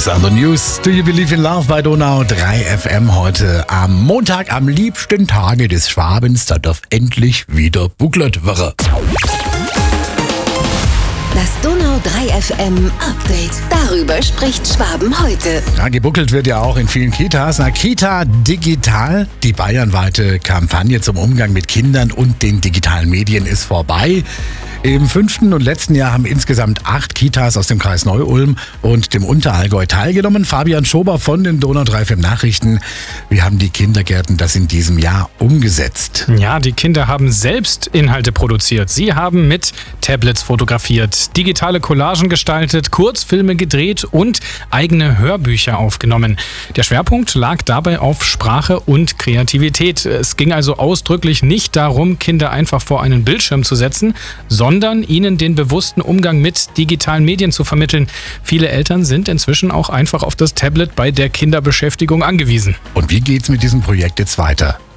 These are the news. Do you believe in love bei Donau 3 FM heute am Montag, am liebsten Tage des Schwabens. Da darf endlich wieder buckelt werden. Das Donau 3 FM Update. Darüber spricht Schwaben heute. Ja, gebuckelt wird ja auch in vielen Kitas. Kita Digital, die bayernweite Kampagne zum Umgang mit Kindern und den digitalen Medien ist vorbei. Im 5. und letzten Jahr haben insgesamt 8 Kitas aus dem Kreis Neu-Ulm und dem Unterallgäu teilgenommen. Fabian Schober von den Donau 3 FM Nachrichten. Wie haben die Kindergärten das in diesem Jahr umgesetzt? Ja, die Kinder haben selbst Inhalte produziert. Sie haben mit Tablets fotografiert, digitale Collagen gestaltet, Kurzfilme gedreht und eigene Hörbücher aufgenommen. Der Schwerpunkt lag dabei auf Sprache und Kreativität. Es ging also ausdrücklich nicht darum, Kinder einfach vor einen Bildschirm zu setzen, sondern ihnen den bewussten Umgang mit digitalen Medien zu vermitteln. Viele Eltern sind inzwischen auch einfach auf das Tablet bei der Kinderbeschäftigung angewiesen. Und wie geht's mit diesem Projekt jetzt weiter?